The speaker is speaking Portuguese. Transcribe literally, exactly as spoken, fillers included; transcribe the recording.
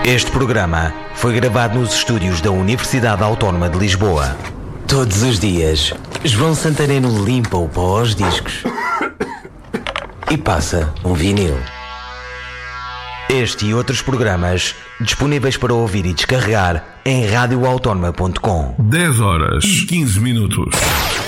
Este programa foi gravado nos estúdios da Universidade Autónoma de Lisboa. Todos os dias, João Santareno limpa o pó aos discos e passa um vinil. Este e outros programas disponíveis para ouvir e descarregar em rádio autónoma ponto com. dez horas e quinze minutos.